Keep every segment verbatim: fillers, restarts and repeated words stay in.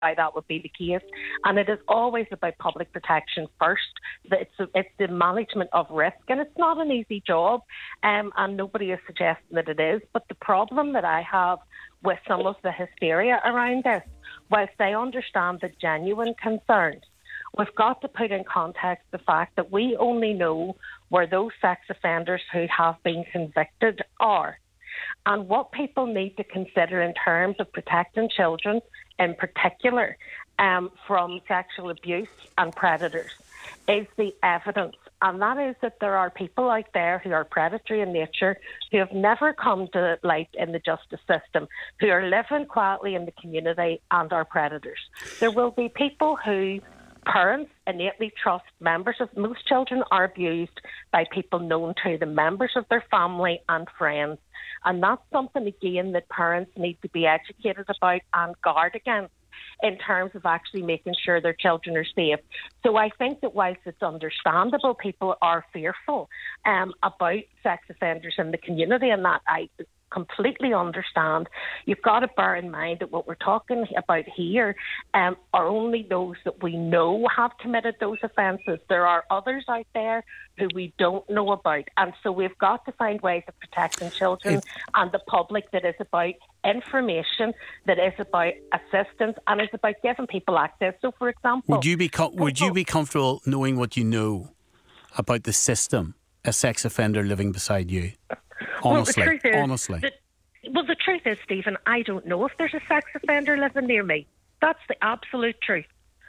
why that would be the case. And it is always about public protection first. It's, it's the management of risk, and it's not an easy job, um, and nobody is suggesting that it is. But the problem that I have with some of the hysteria around this, whilst I understand the genuine concerns, we've got to put in context the fact that we only know where those sex offenders who have been convicted are. And what people need to consider in terms of protecting children, in particular, um, from sexual abuse and predators, is the evidence. And that is that there are people out there who are predatory in nature, who have never come to light in the justice system, who are living quietly in the community and are predators. There will be people who parents innately trust. Members of most children are abused by people known to them, members of their family and friends. And that's something, again, that parents need to be educated about and guard against in terms of actually making sure their children are safe. So I think that whilst it's understandable people are fearful um, about sex offenders in the community, and that I completely understand, you've got to bear in mind that what we're talking about here um, are only those that we know have committed those offences. There are others out there who we don't know about, and so we've got to find ways of protecting children if, and the public that is about information, that is about assistance, and is about giving people access. So, for example, would you be com- would you be comfortable knowing what you know about the system, a sex offender living beside you? Honestly, well, the truth is, honestly. The, well, the truth is, Stephen, I don't know if there's a sex offender living near me. That's the absolute truth.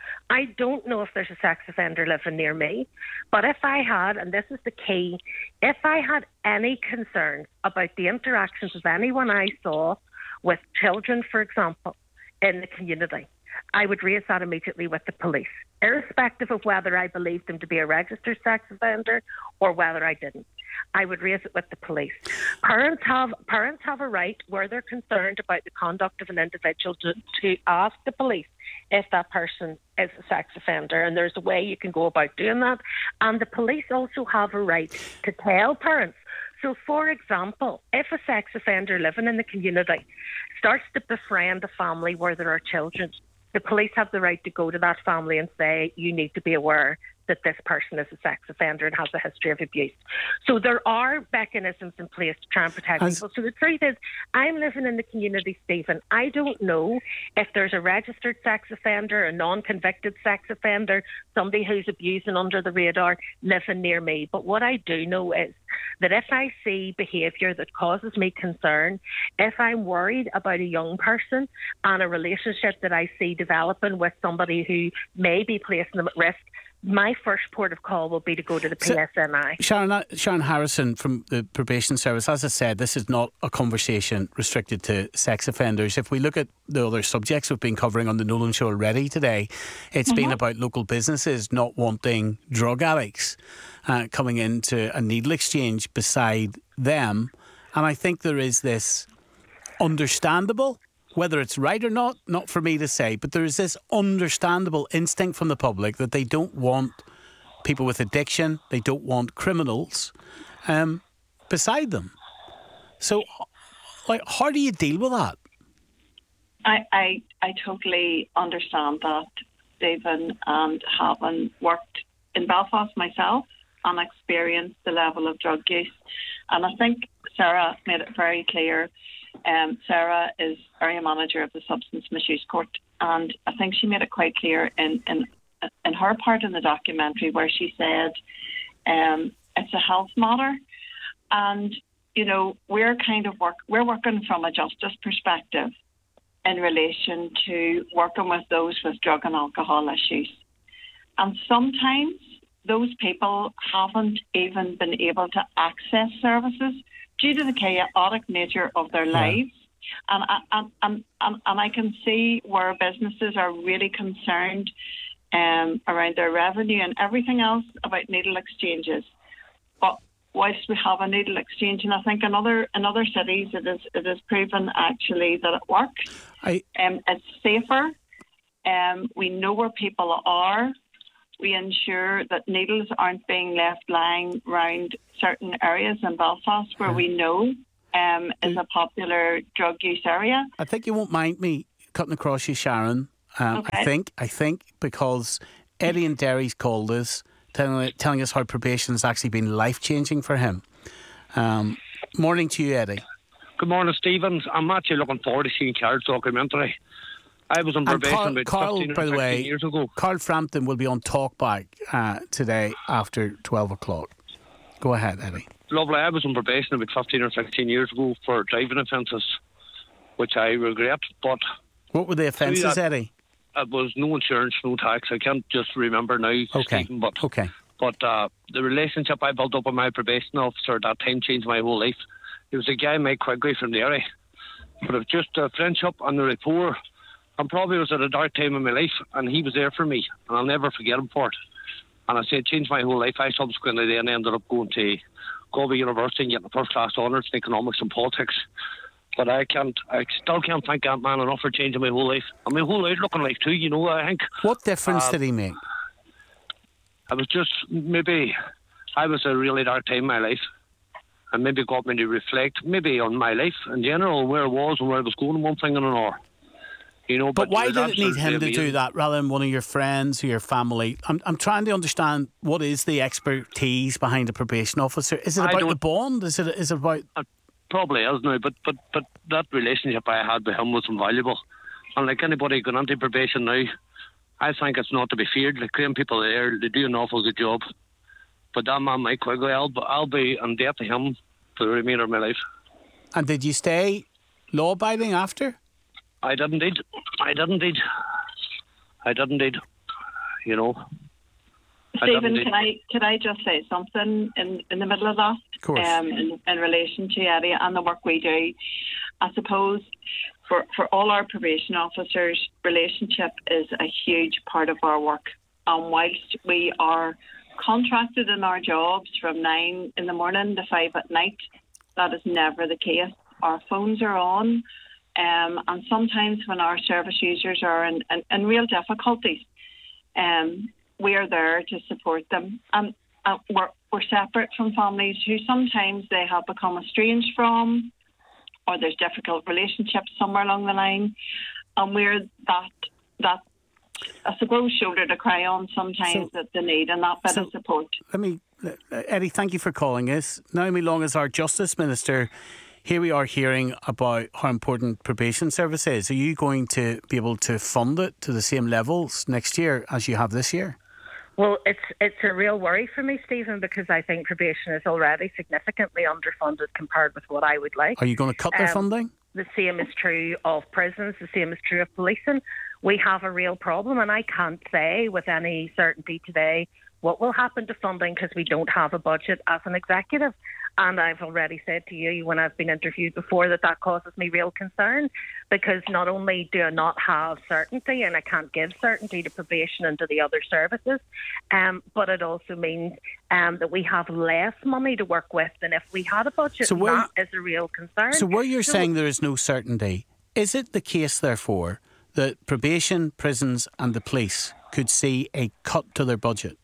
I don't know if there's a sex offender living near me. But if I had, and this is the key, if I had any concerns about the interactions of anyone I saw with children, for example, in the community, I would raise that immediately with the police, irrespective of whether I believed them to be a registered sex offender or whether I didn't. I would raise it with the police. Parents have parents have a right, where they're concerned about the conduct of an individual, to, to ask the police if that person is a sex offender, and there's a way you can go about doing that. And the police also have a right to tell parents. So, for example, if a sex offender living in the community starts to befriend a family where there are children, the police have the right to go to that family and say, you need to be aware that this person is a sex offender and has a history of abuse. So there are mechanisms in place to try and protect As people. So the truth is, I'm living in the community, Stephen. I don't know if there's a registered sex offender, a non-convicted sex offender, somebody who's abusing under the radar living near me. But what I do know is that if I see behaviour that causes me concern, if I'm worried about a young person and a relationship that I see developing with somebody who may be placing them at risk, my first port of call will be to go to the P S N I. So, Sharon, Sharon Harrison from the Probation Service, as I said, this is not a conversation restricted to sex offenders. If we look at the other subjects we've been covering on the Nolan Show already today, it's mm-hmm. been about local businesses not wanting drug addicts uh, coming into a needle exchange beside them. And I think there is this understandable, whether it's right or not, not for me to say, but there is this understandable instinct from the public that they don't want people with addiction, they don't want criminals um, beside them. So, like, how do you deal with that? I, I, I totally understand that, Stephen, and having worked in Belfast myself and experienced the level of drug use. And I think Sarah made it very clear. Um, Sarah is area manager of the Substance Misuse Court, and I think she made it quite clear in, in, in her part in the documentary where she said um, it's a health matter, and you know we're kind of work we're working from a justice perspective in relation to working with those with drug and alcohol issues, and sometimes those people haven't even been able to access services due to the chaotic nature of their yeah. lives. And, and, and, and, and I can see where businesses are really concerned um, around their revenue and everything else about needle exchanges. But whilst we have a needle exchange, and I think in other, in other cities it is, it is proven actually that it works. I... Um, it's safer. Um, we know where people are. We ensure that needles aren't being left lying around certain areas in Belfast where yeah. we know um, is a popular drug use area. I think you won't mind me cutting across you, Sharon, Um, Okay. I think I think because Eddie and Derry's called us, telling, telling us how probation has actually been life-changing for him. Um, morning to you, Eddie. Good morning, Stephen. I'm actually looking forward to seeing Carl's documentary. I was on And probation Carl, about Carl fifteen by or the sixteen way, years ago. Carl Frampton will be on Talkback uh, today after twelve o'clock. Go ahead, Eddie. Lovely. I was on probation about fifteen or sixteen years ago for driving offences, which I regret. But what were the offences, Eddie? It was no insurance, no tax. I can't just remember now, Okay. Stephen. But okay. But uh, the relationship I built up with my probation officer at that time changed my whole life. He was a guy, Mike Quigley from the area. But it was just a friendship and the rapport. And probably it was at a dark time in my life, and he was there for me, and I'll never forget him for it. And I say it changed my whole life. I subsequently then ended up going to Galway University and getting a first-class honours in economics and politics. But I can't, I still can't thank that man enough for changing my whole life. And my whole outlook on life too, you know, I think. What difference uh, did he make? I was just, maybe, I was a really dark time in my life. And maybe got me to reflect, maybe on my life in general, where I was and where I was going, one thing and another. You know, but, but why was did it need him to absolutely do amazing. that rather than one of your friends or your family? I'm I'm trying to understand what is the expertise behind a probation officer. Is it I about don't- the bond? Is it is it about? It probably is now, but, but, but that relationship I had with him was invaluable. And like anybody going into probation now, I think it's not to be feared. The Crane people there, they do an awful good job. But that man, Mike Quigley, I'll, I'll be in debt to him for the remainder of my life. And did you stay law-abiding after? I did indeed. I did indeed. I did indeed. You know. I did Stephen, indeed. can I can I just say something in, in the middle of that? Of course. Um, in, in relation to Eddie and the work we do, I suppose for for all our probation officers, relationship is a huge part of our work. And whilst we are contracted in our jobs from nine in the morning to five at night, that is never the case. Our phones are on. Um, and sometimes when our service users are in, in, in real difficulties, um, we are there to support them. And uh, we're, we're separate from families who sometimes they have become estranged from, or there's difficult relationships somewhere along the line. And we're that, that I suppose, shoulder to cry on sometimes So- that they need, and that bit so- of support. Let me, Eddie, thank you for calling us. Naomi Long is our Justice Minister. Here we are hearing about how important probation service is. Are you going to be able to fund it to the same levels next year as you have this year? Well, it's it's a real worry for me, Stephen, because I think probation is already significantly underfunded compared with what I would like. Are you going to cut their Um, funding? The same is true of prisons, the same is true of policing. We have a real problem, and I can't say with any certainty today what will happen to funding because we don't have a budget as an executive. And I've already said to you when I've been interviewed before that that causes me real concern, because not only do I not have certainty and I can't give certainty to probation and to the other services, um, but it also means um, that we have less money to work with than if we had a budget. So and where- that is a real concern. So where you're So- saying there is no certainty, is it the case, therefore, that probation, prisons and the police could see a cut to their budget?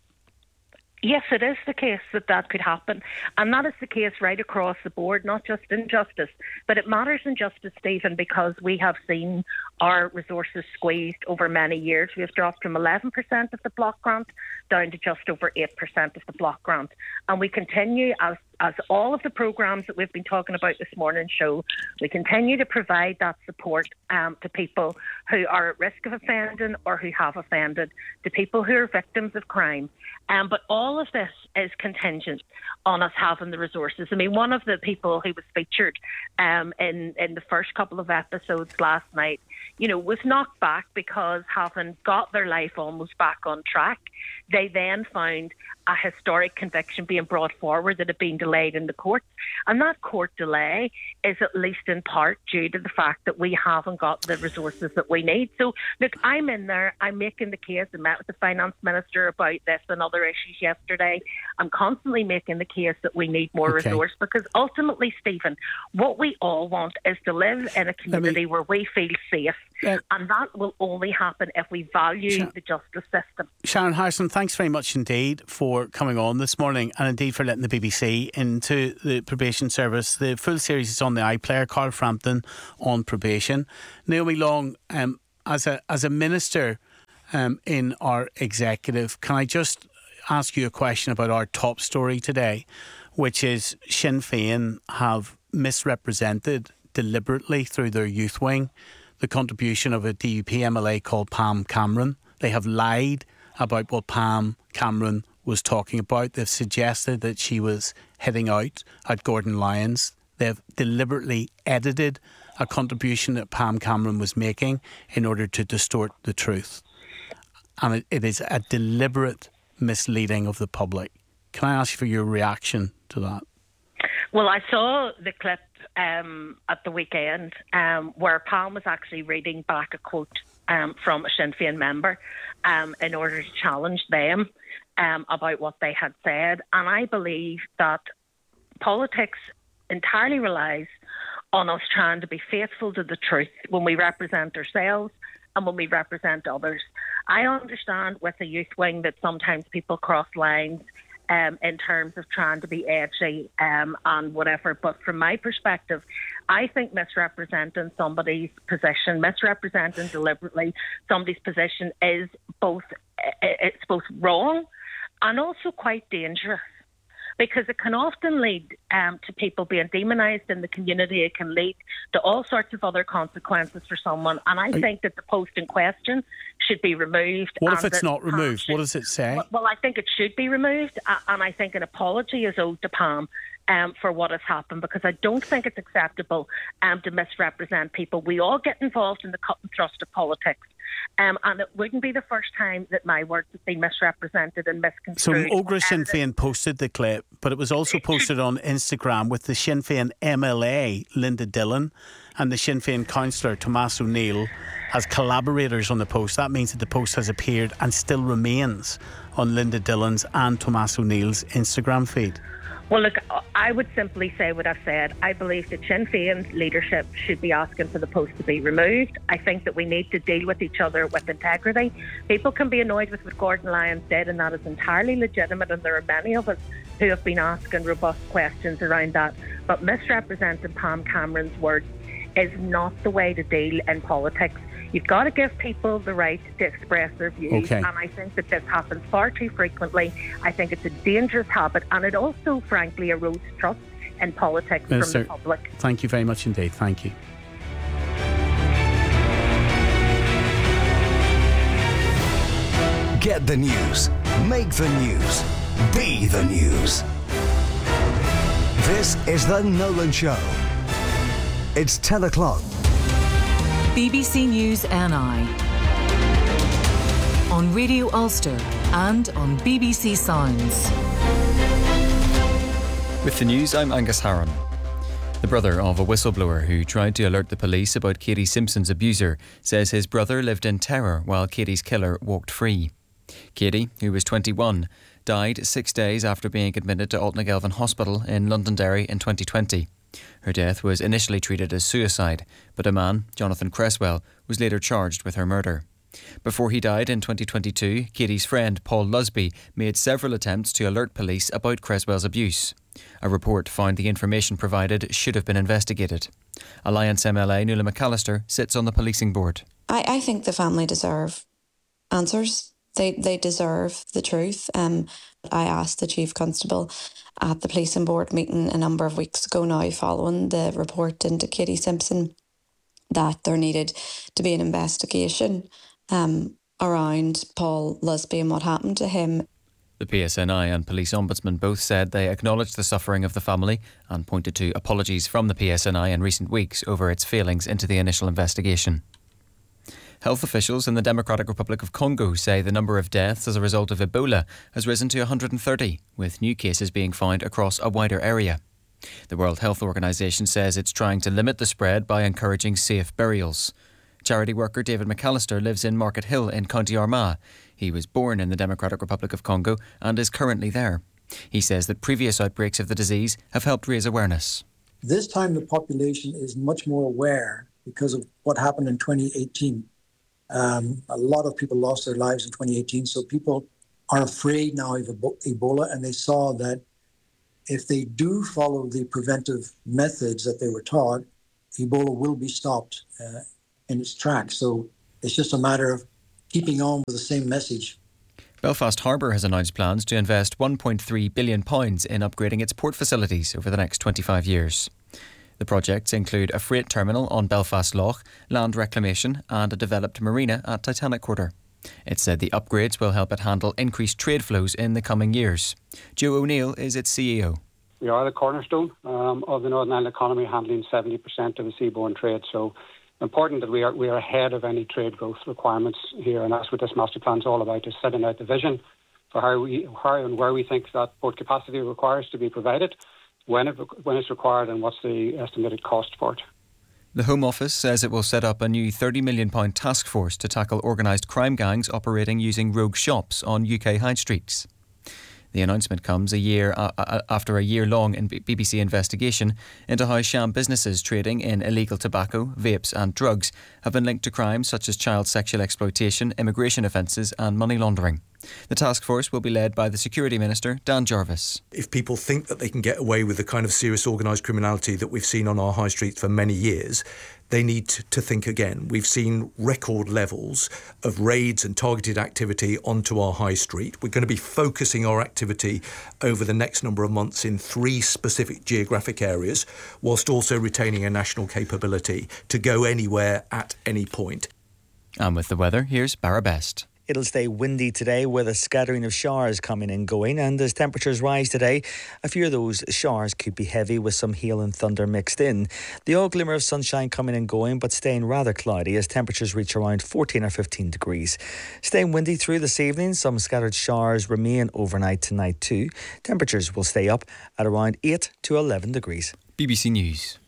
Yes, it is the case that that could happen. And that is the case right across the board, not just in justice. But it matters in justice, Stephen, because we have seen our resources squeezed over many years. We have dropped from eleven percent of the block grant down to just over eight percent of the block grant. And we continue, as as all of the programmes that we've been talking about this morning show, we continue to provide that support um, to people who are at risk of offending or who have offended, to people who are victims of crime. Um, but all of this is contingent on us having the resources. I mean, one of the people who was featured um, in, in the first couple of episodes last night, you know, was knocked back because having got their life almost back on track, they then found a historic conviction being brought forward that had been delayed in the courts. And that court delay is at least in part due to the fact that we haven't got the resources that we need. So, look, I'm in there, I'm making the case. I met with the Finance Minister about this and other issues yesterday. I'm constantly making the case that we need more Okay. resource, because ultimately, Stephen, what we all want is to live in a community where we feel safe. Uh, And that will only happen if we value Sure. the justice system. Sharon Harrison, thanks very much indeed for coming on this morning, and indeed for letting the B B C into the probation service. The full series is on the iPlayer. Carl Frampton on probation. Naomi Long, um, as a as a minister um, in our executive, can I just ask you a question about our top story today, which is Sinn Féin have misrepresented deliberately through their youth wing the contribution of a D U P M L A called Pam Cameron. They have lied about what Pam Cameron was talking about. They've suggested that she was heading out at Gordon Lyons. They've deliberately edited a contribution that Pam Cameron was making in order to distort the truth. And it, it is a deliberate misleading of the public. Can I ask you for your reaction to that? Well, I saw the clip um, at the weekend um, where Pam was actually reading back a quote um, from a Sinn Féin member um, in order to challenge them um, about what they had said. And I believe that politics entirely relies on us trying to be faithful to the truth when we represent ourselves and when we represent others. I understand with the youth wing that sometimes people cross lines um, in terms of trying to be edgy um, and whatever, but from my perspective, I think misrepresenting somebody's position, misrepresenting deliberately somebody's position is both, it's both wrong and also quite dangerous, because it can often lead um, to people being demonised in the community. It can lead to all sorts of other consequences for someone. And I, I think that the post in question should be removed. What if it's not removed? Should, what does it say? Well, well, I think it should be removed. And I think an apology is owed to Pam um, for what has happened, because I don't think it's acceptable um, to misrepresent people. We all get involved in the cut and thrust of politics. Um, and it wouldn't be the first time that my words have been misrepresented and misconstrued. So Ógra Sinn Féin posted the clip, but it was also posted on Instagram with the Sinn Féin M L A, Linda Dillon, and the Sinn Féin councillor, Tomás O'Neill, as collaborators on the post. That means that the post has appeared and still remains on Linda Dillon's and Tomás O'Neill's Instagram feed. Well, look, I would simply say what I've said. I believe that Sinn Féin's leadership should be asking for the post to be removed. I think that we need to deal with each other with integrity. People can be annoyed with what Gordon Lyons did, and that is entirely legitimate, and there are many of us who have been asking robust questions around that. But misrepresenting Pam Cameron's words is not the way to deal in politics. You've got to give people the right to express their views. Okay. And I think that this happens far too frequently. I think it's a dangerous habit, and it also, frankly, erodes trust in politics Minister, from the public. Thank you very much indeed. Thank you. Get the news. Make the news. Be the news. This is The Nolan Show. It's ten o'clock. B B C News N I on Radio Ulster and on B B C Sounds. With the news, I'm Angus Harron. The brother of a whistleblower who tried to alert the police about Katie Simpson's abuser says his brother lived in terror while Katie's killer walked free. Katie, who was twenty-one, died six days after being admitted to Altnagelvin Hospital in Londonderry in twenty twenty. Her death was initially treated as suicide, but a man, Jonathan Cresswell, was later charged with her murder. Before he died in twenty twenty-two, Katie's friend Paul Lusby made several attempts to alert police about Cresswell's abuse. A report found the information provided should have been investigated. Alliance M L A Nuala McAllister sits on the policing board. I, I think the family deserve answers. They they deserve the truth. Um, I asked the Chief Constable at the policing board meeting a number of weeks ago now, following the report into Katie Simpson, that there needed to be an investigation um, around Paul Lusby and what happened to him. The P S N I and Police Ombudsman both said they acknowledged the suffering of the family and pointed to apologies from the P S N I in recent weeks over its failings into the initial investigation. Health officials in the Democratic Republic of Congo say the number of deaths as a result of Ebola has risen to one hundred thirty, with new cases being found across a wider area. The World Health Organization says it's trying to limit the spread by encouraging safe burials. Charity worker David McAllister lives in Market Hill in County Armagh. He was born in the Democratic Republic of Congo and is currently there. He says that previous outbreaks of the disease have helped raise awareness. This time the population is much more aware because of what happened in twenty eighteen. Um, a lot of people lost their lives in twenty eighteen, so people are afraid now of Ebola, and they saw that if they do follow the preventive methods that they were taught, Ebola will be stopped uh, in its tracks. So It's just a matter of keeping on with the same message. Belfast Harbour has announced plans to invest one point three billion pounds in upgrading its port facilities over the next twenty-five years. The projects include a freight terminal on Belfast Lough, land reclamation and a developed marina at Titanic Quarter. It said the upgrades will help it handle increased trade flows in the coming years. Joe O'Neill is its C E O. We are the cornerstone um, of the Northern Ireland economy, handling seventy percent of the seaborne trade. So important that we are we are ahead of any trade growth requirements here, and that's what this master plan is all about: is setting out the vision for how we how and where we think that port capacity requires to be provided, when it when it's required, and what's the estimated cost for it. The Home Office says it will set up a new thirty million pounds task force to tackle organised crime gangs operating using rogue shops on U K high streets. The announcement comes a year uh, after a year-long B B C investigation into how sham businesses trading in illegal tobacco, vapes and drugs have been linked to crimes such as child sexual exploitation, immigration offences and money laundering. The task force will be led by the Security Minister, Dan Jarvis. If people think that they can get away with the kind of serious organised criminality that we've seen on our high streets for many years, they need to think again. We've seen record levels of raids and targeted activity onto our high street. We're going to be focusing our activity over the next number of months in three specific geographic areas, whilst also retaining a national capability to go anywhere at any point. And with the weather, here's Barra Best. It'll stay windy today with a scattering of showers coming and going, and as temperatures rise today, a few of those showers could be heavy with some hail and thunder mixed in. The odd glimmer of sunshine coming and going, but staying rather cloudy as temperatures reach around fourteen or fifteen degrees. Staying windy through this evening, some scattered showers remain overnight tonight too. Temperatures will stay up at around eight to eleven degrees. B B C News.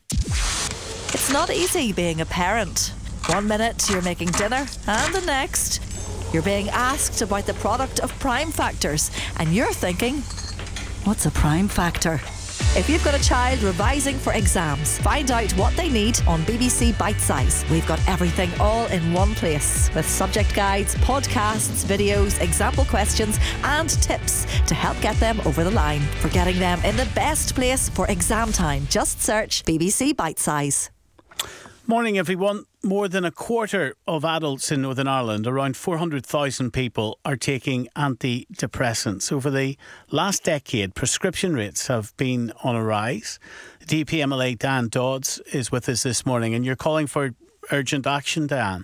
It's not easy being a parent. One minute you're making dinner and the next you're being asked about the product of Prime Factors, and you're thinking, what's a Prime Factor? If you've got a child revising for exams, find out what they need on B B C Bite Size. We've got everything all in one place, with subject guides, podcasts, videos, example questions and tips to help get them over the line. For getting them in the best place for exam time, just search B B C Bite Size. Morning everyone. More than a quarter of adults in Northern Ireland, around four hundred thousand people, are taking antidepressants. Over the last decade, prescription rates have been on a rise. D P M L A Dan Dodds is with us this morning, and you're calling for urgent action, Dan.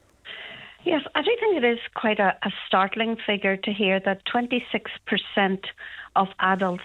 Yes, I do think it is quite a, a startling figure to hear that twenty-six percent of adults